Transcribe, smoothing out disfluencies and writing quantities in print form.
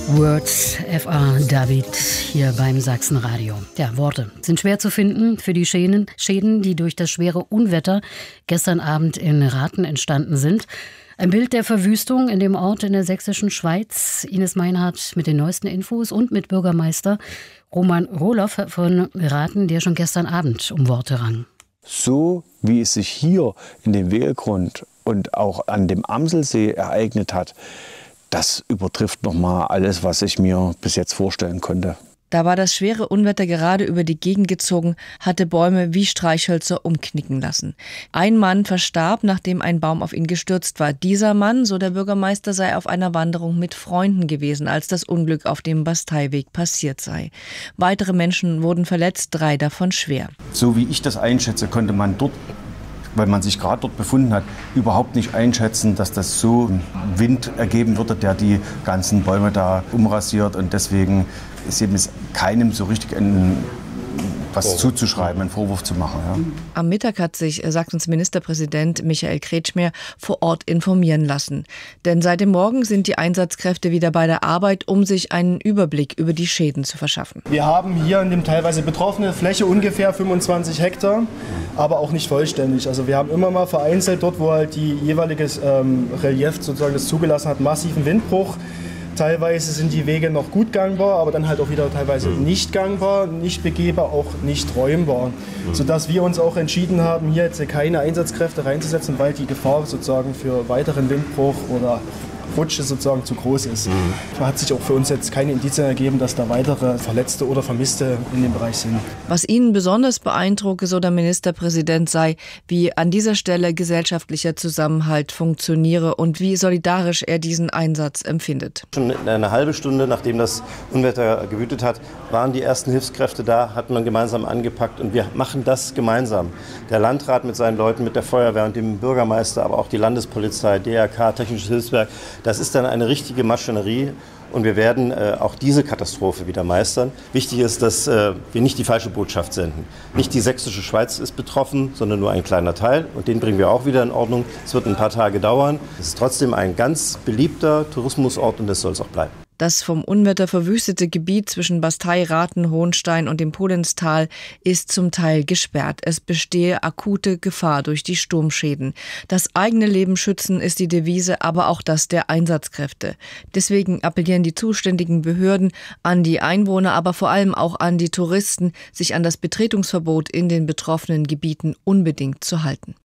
Words F.A. David hier beim Sachsenradio. Ja, Worte sind schwer zu finden für die Schäden, die durch das schwere Unwetter gestern Abend in Rathen entstanden sind. Ein Bild der Verwüstung in dem Ort in der sächsischen Schweiz. Ines Meinhardt mit den neuesten Infos und mit Bürgermeister Roman Rohloff von Rathen, der schon gestern Abend um Worte rang. So wie es sich hier in dem Wehegrund und auch an dem Amselsee ereignet hat, das übertrifft nochmal alles, was ich mir bis jetzt vorstellen konnte. Da war das schwere Unwetter gerade über die Gegend gezogen, hatte Bäume wie Streichhölzer umknicken lassen. Ein Mann verstarb, nachdem ein Baum auf ihn gestürzt war. Dieser Mann, so der Bürgermeister, sei auf einer Wanderung mit Freunden gewesen, als das Unglück auf dem Basteiweg passiert sei. Weitere Menschen wurden verletzt, 3 davon schwer. So wie ich das einschätze, konnte man dort, weil man sich gerade dort befunden hat, überhaupt nicht einschätzen, dass das so Wind ergeben würde, der die ganzen Bäume da umrasiert. Und deswegen ist eben keinem so richtig was zuzuschreiben, einen Vorwurf zu machen. Ja. Am Mittag hat sich Sachsens Ministerpräsident Michael Kretschmer vor Ort informieren lassen. Denn seit dem Morgen sind die Einsatzkräfte wieder bei der Arbeit, um sich einen Überblick über die Schäden zu verschaffen. Wir haben hier in dem teilweise betroffene Fläche ungefähr 25 Hektar, aber auch nicht vollständig. Also wir haben immer mal vereinzelt dort, wo halt die jeweiliges Relief sozusagen das zugelassen hat, massiven Windbruch. Teilweise sind die Wege noch gut gangbar, aber dann halt auch wieder teilweise nicht gangbar, nicht begehbar, auch nicht räumbar. Sodass wir uns auch entschieden haben, hier jetzt keine Einsatzkräfte reinzusetzen, weil die Gefahr sozusagen für weiteren Windbruch oder Rutsche sozusagen zu groß ist. Da hat sich auch für uns jetzt keine Indizien ergeben, dass da weitere Verletzte oder Vermisste in dem Bereich sind. Was ihn besonders beeindrucke, so der Ministerpräsident, sei, wie an dieser Stelle gesellschaftlicher Zusammenhalt funktioniere und wie solidarisch er diesen Einsatz empfindet. Schon eine halbe Stunde, nachdem das Unwetter gewütet hat, waren die ersten Hilfskräfte da, hat man gemeinsam angepackt und wir machen das gemeinsam. Der Landrat mit seinen Leuten, mit der Feuerwehr und dem Bürgermeister, aber auch die Landespolizei, DRK, Technisches Hilfswerk. Das ist dann eine richtige Maschinerie und wir werden auch diese Katastrophe wieder meistern. Wichtig ist, dass wir nicht die falsche Botschaft senden. Nicht die sächsische Schweiz ist betroffen, sondern nur ein kleiner Teil und den bringen wir auch wieder in Ordnung. Es wird ein paar Tage dauern. Es ist trotzdem ein ganz beliebter Tourismusort und das soll es auch bleiben. Das vom Unwetter verwüstete Gebiet zwischen Bastei, Rathen, Hohenstein und dem Polenstal ist zum Teil gesperrt. Es bestehe akute Gefahr durch die Sturmschäden. Das eigene Leben schützen ist die Devise, aber auch das der Einsatzkräfte. Deswegen appellieren die zuständigen Behörden an die Einwohner, aber vor allem auch an die Touristen, sich an das Betretungsverbot in den betroffenen Gebieten unbedingt zu halten.